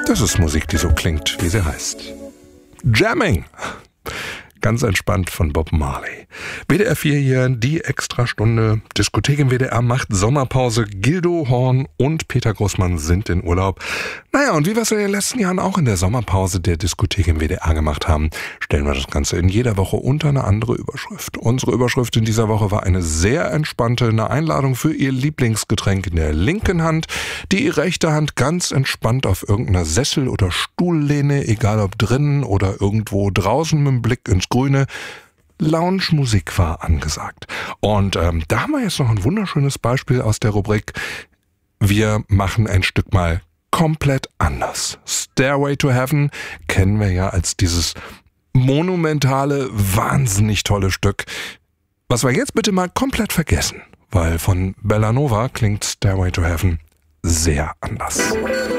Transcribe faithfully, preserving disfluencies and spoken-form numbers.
Das ist Musik, die so klingt, wie sie heißt. Jamming. Ganz entspannt von Bob Marley. W D R vier hier, die Extrastunde. Diskothek im W D R macht Sommerpause. Gildo Horn und Peter Großmann sind in Urlaub. Naja, und wie wir es in den letzten Jahren auch in der Sommerpause der Diskothek im W D R gemacht haben, stellen wir das Ganze in jeder Woche unter eine andere Überschrift. Unsere Überschrift in dieser Woche war eine sehr entspannte, eine Einladung für Ihr Lieblingsgetränk in der linken Hand, die rechte Hand ganz entspannt auf irgendeiner Sessel- oder Stuhllehne, egal ob drinnen oder irgendwo draußen mit dem Blick ins Grüne. Lounge-Musik war angesagt. Und ähm, da haben wir jetzt noch ein wunderschönes Beispiel aus der Rubrik Wir machen ein Stück mal komplett anders. Stairway to Heaven kennen wir ja als dieses monumentale, wahnsinnig tolle Stück, was wir jetzt bitte mal komplett vergessen, weil von Bellanova klingt Stairway to Heaven sehr anders.